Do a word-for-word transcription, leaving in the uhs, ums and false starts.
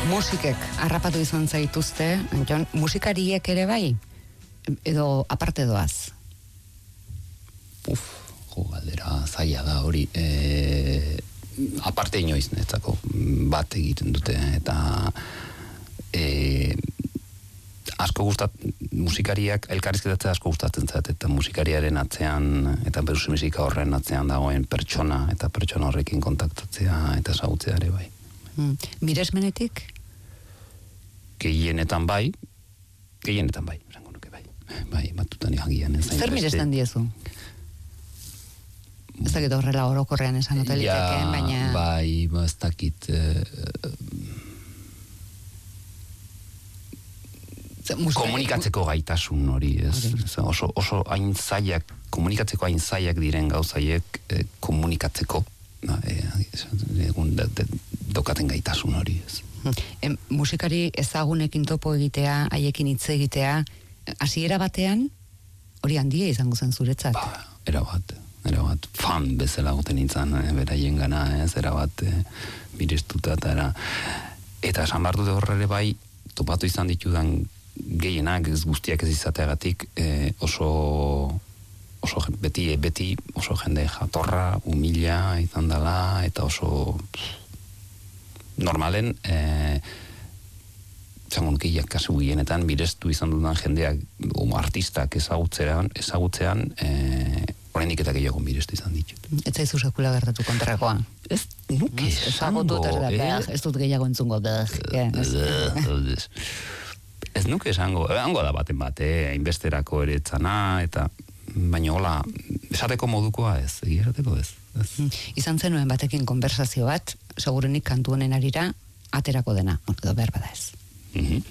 musikek harrapatu izan zaituzte, Jon, musikariek ere bai? Edo aparte doaz? Uf, jo, galdera zaila da hori. E, aparte inoiz netzako bat egiten dute, eta e, asko gustat, musikariak, elkarrizketatzea asko gustatzen zait, eta musikariaren atzean, eta beruz musika horren atzean dagoen pertsona, eta pertsona horrekin kontaktatzea, eta ezagutzea ere bai. Hmm. Miresmenetik? Gehienetan bai, gehienetan bai, esango nuke bai. Bai, batutan agian ez. Zer miresten diezu? Ez dakit horrela orokorrean esan oteliteken, baina... Bai, ba, ez dakit... Eh, komunikatzeko gaitasun hori, ez, ez, oso, oso hain zaiak, komunikatzeko hain zaiak diren gauzaiek eh, komunikatzeko, na, eh, egun de, de, dokaten gaitasun hori, ez. Em, musikari ezagunekin topo egitea, haiekin hitz egitea, hasiera batean, hori handia izango zen zuretzat? Ba, erabat, erabat, fan bezala goten nintzen, eh, beraien gana, ez, erabat, eh, mirestuta, eta era, eta esan behar dute horre bai, topatu izan ditudan gehienak, ez guztiak ez izateagatik, eh, oso, oso beti, beti oso jende jatorra, humila izan dela, eta oso normalen, eh, zango nukiak kasu gehienetan, mirestu izan dudan jendeak, o artistak ezagutzean, ezagutzean, eh, oraindik eta gehiago mirestu izan ditut. Ez zaizu sekula gertatu kontrakoa? Ez nuke esango, ez dut gehiago entzungo, ez nuke esango, hango da baten bate, hainbesterako ere etzana, eta baina hola, esateko modukoa ez, egia esateko ez. ez. Izan zenuen batekin konversazio bat, segurenik kantu honen arira, aterako dena, edo behar bada ez. Mhm.